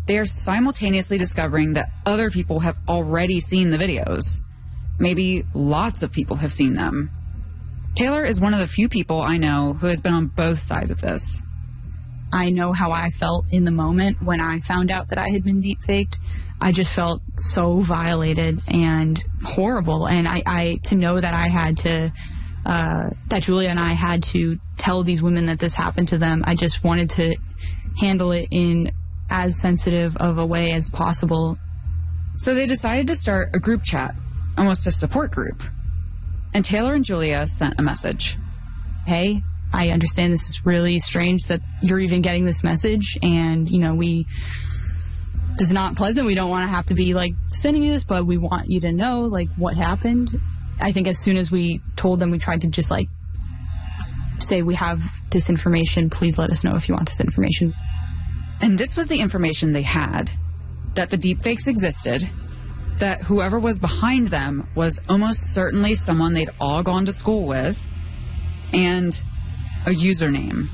they are simultaneously discovering that other people have already seen the videos. Maybe lots of people have seen them. Taylor is one of the few people I know who has been on both sides of this. I know how I felt in the moment when I found out that I had been deepfaked. I just felt so violated and horrible. And I to know that I had to, that Julia and I had to tell these women that this happened to them, I just wanted to handle it in as sensitive of a way as possible. So they decided to start a group chat, almost a support group. And Taylor and Julia sent a message. Hey, I understand this is really strange that you're even getting this message, and, you know, this is not pleasant. We don't want to have to be, like, sending you this, but we want you to know, like, what happened. I think as soon as we told them, we tried to just, like, say, we have this information. Please let us know if you want this information. And this was the information they had, that the deepfakes existed, that whoever was behind them was almost certainly someone they'd all gone to school with, and a username.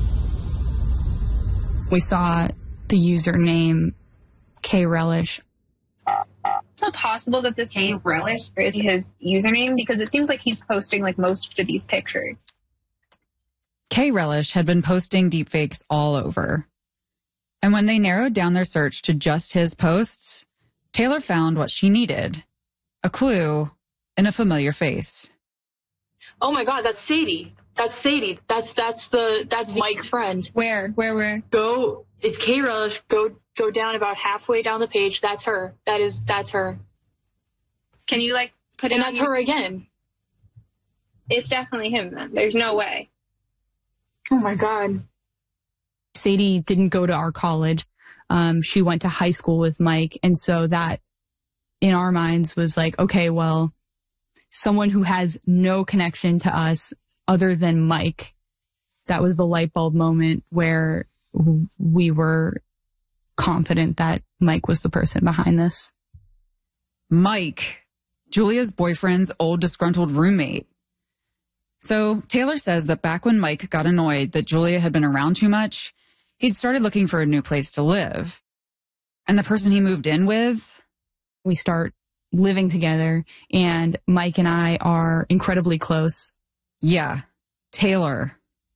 We saw the username K-Relish. Is it possible that this K-Relish is his username? Because it seems like he's posting like most of these pictures. K-Relish had been posting deepfakes all over. And when they narrowed down their search to just his posts, Taylor found what she needed. A clue in a familiar face. Oh my God, that's Sadie. That's Sadie. That's Mike's friend. Where? It's K-Relish. Go down about halfway down the page. That's her. That's her. Can you like put it And on that's her again. It's definitely him then. There's no way. Oh my God. Sadie didn't go to our college. She went to high school with Mike. And so that in our minds was like, okay, well, someone who has no connection to us other than Mike. That was the light bulb moment where we were confident that Mike was the person behind this. Mike, Julia's boyfriend's old disgruntled roommate. So Taylor says that back when Mike got annoyed that Julia had been around too much, he'd started looking for a new place to live. And the person he moved in with? We start living together, and Mike and I are incredibly close. Yeah, Taylor.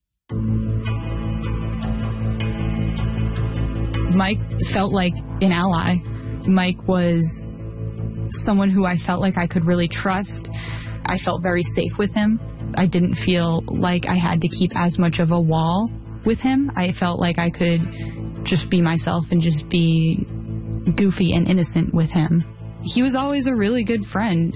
Mike felt like an ally. Mike was someone who I felt like I could really trust. I felt very safe with him. I didn't feel like I had to keep as much of a wall with him. I felt like I could just be myself and just be goofy and innocent with him. He was always a really good friend.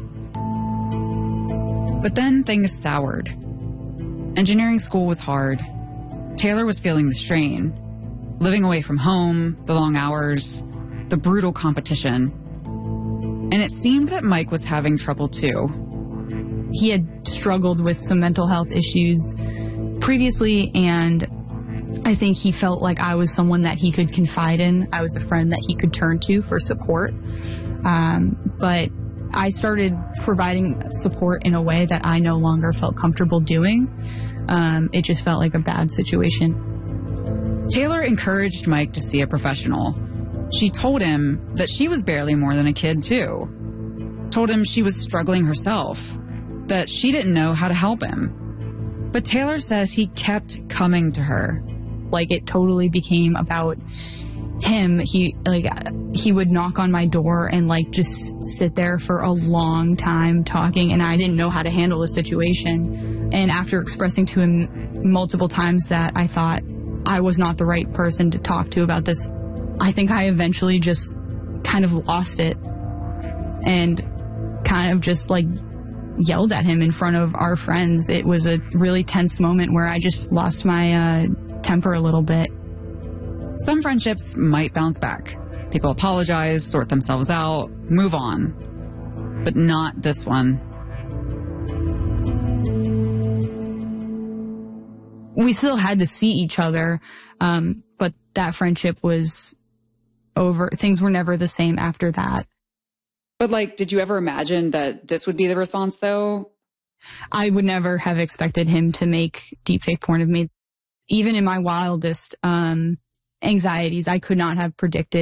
But then things soured. Engineering school was hard. Taylor was feeling the strain. Living away from home, the long hours, the brutal competition. And it seemed that Mike was having trouble too. He had struggled with some mental health issues previously, and I think he felt like I was someone that he could confide in. I was a friend that he could turn to for support. But I started providing support in a way that I no longer felt comfortable doing. It just felt like a bad situation. Taylor encouraged Mike to see a professional. She told him that she was barely more than a kid, too. Told him she was struggling herself, that she didn't know how to help him. But Taylor says he kept coming to her. Like, it totally became about him. He would knock on my door and just sit there for a long time talking, and I didn't know how to handle the situation. And after expressing to him multiple times that I thought I was not the right person to talk to about this, I think I eventually just kind of lost it and kind of just yelled at him in front of our friends. It was a really tense moment where I just lost my temper a little bit. Some friendships might bounce back. People apologize, sort themselves out, move on. But not this one. We still had to see each other, but that friendship was over. Things were never the same after that. But did you ever imagine that this would be the response, though? I would never have expected him to make deepfake porn of me. Even in my wildest anxieties, I could not have predicted